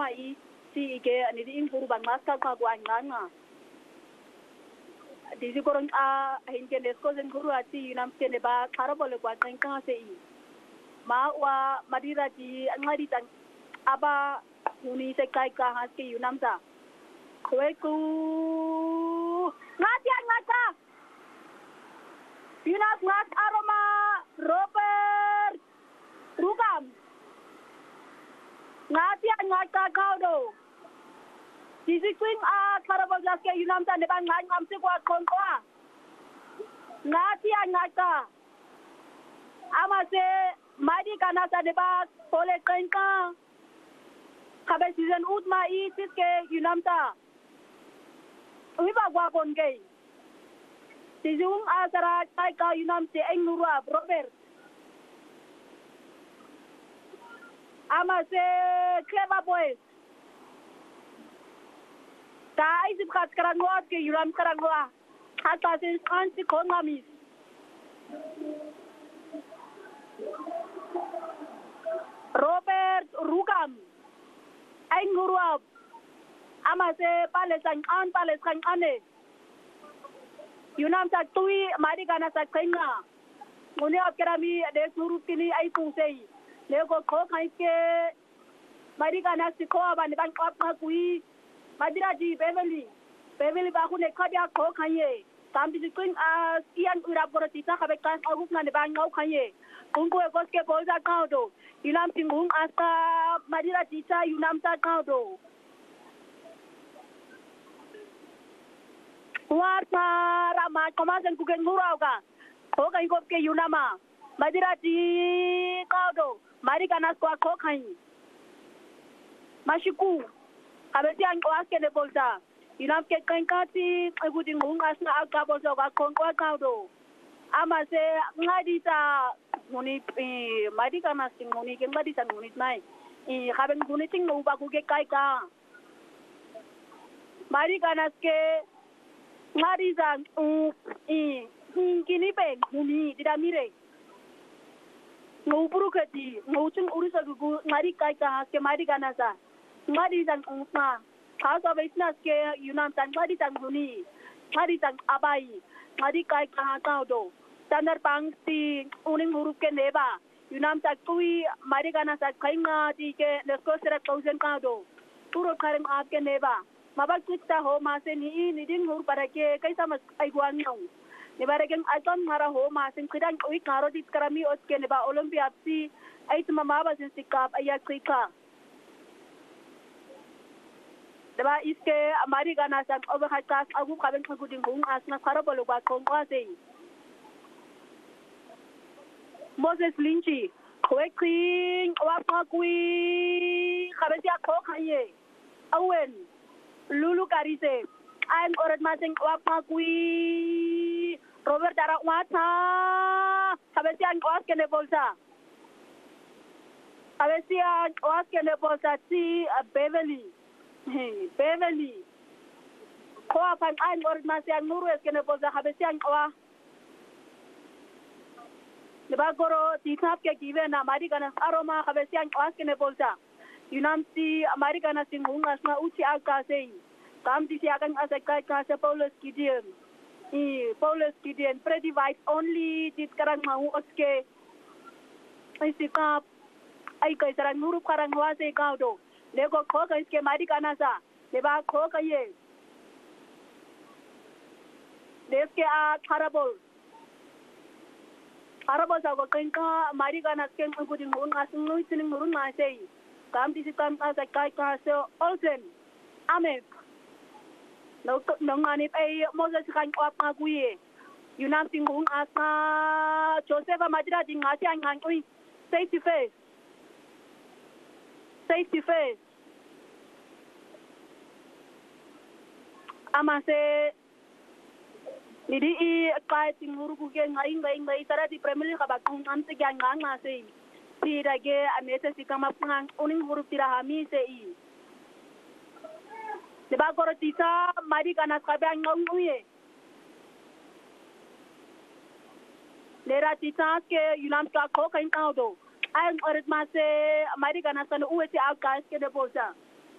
mai si ke ani di inguru ban maska ka kwa nganga di si korong a hin ke desko zen guru ati yunam ke ne ba karabole kwa tangka se I ma wa madira di ngadi tan aba uni se kai ka haske yunam sa kweku ngati ngata Yunam ngat aroma Robert Rugam ngati ngata kaudo Disi kwing a karabol jaske yunam sa neba ngam se kwa konkoa ngati ngata ama se madi kana sa neba pole kanka kabe season ut ma I tiske yunam sa uiba gwa bonge Tizung asara kai ka yunam se engurua Robert ama se clever boys ta isip khat karangwa ke yunam karangwa hata se anti kongamis Robert Rugam engurua ama se palesan ane Yunam sa tui mari kana sa kainga mune apkerami de surup kini ai pusei lego kho khai ke mari kana si kho ban ban kap ma kui madira ji Beverly ba khu ne khabya kho khaiye tam bi kuin a ian urap goroti sa khabe kan agup na ne ban ngau khaiye kungko e koske bolza kaudo Yunam tingung asta madira ji sa Yunam sa kaudo Warta rama komasen kuken murauga. Hoka ingop ke yunama. Madira di kaudo. Mari kanas kwa kokai. Mashiku. Kabeti ang oaske de bolsa. Yunam ke kankati aguding asna aga bolsa wa konkwa kaudo. Ama se ngadi ta nguni mari kanas nguni ke ngadi ta nguni mai. Kaben nguni ting uba kuke kai ka. Mari kanas ke ngari zang kini pe nguni tidak mire nguburu kati ngucung urusa gugu ngari kai ka ke mari kanasa ngari zang ma khasa business ke yunam tan ngari zang nguni ngari zang abai ngari kai ka ka do standar pang ti uning huruf ke neba yunam ta kui mari kanasa kainga ti ke lesko sera 1000 ka do puro khareng aap ke neba mabak kita ho masen ni din hur parake kaisa mas aiguan no ne bareken aton mara ho masen kidan oi karo dit karami oske ne ba olympia si ait mama ba sin sikap aya krika deba iske amari gana san over hakas agu kaben khuding hung asna kharo bolo ba kon kwase Moses Linchi kwekring wa pa kui khabesia ko khaye awen Lulu Karise, I'm orat masing wapa kui Robert Darak Wata, kabesian oas kene bolsa si Beverly, ko apan I'm orat masing nuru es kene bolsa kabesian oas lebagoro tikap ke given na mari kana aroma kabesian oas kene bolsa Yunam si Amerika na singhungas na uci agkaseng. Kam di siakan asakai kasa Paulus Gideon. Paulus Gideon, Freddy White only dit karang mau oske. Ay sikap ay kay sarang hurup karang wase kaudo. Lego ko kay ske Amerika na sa. Leba ko kaye. Deske a parable. Parable sa ko kay ka Amerika na ske nguding hungas nui sining hurun na say. Kam di sikam asa kai ka so Olsen amen no ngani ay Moses kan op ma kuye Yunam tingung asa Joseph Madira ding ngasi ang ui face to face ama se nidi I kai tinguru ku ke ngai tara di premier ka bakung am se gyang nga se tirage anese sikama pang uning huruf tirahami sei deba korotisa mari kana kabang nguye lera tisa ke Yunam ka ko kain kaudo ay orit mase mari kana san uwe ti agkas ke de bolsa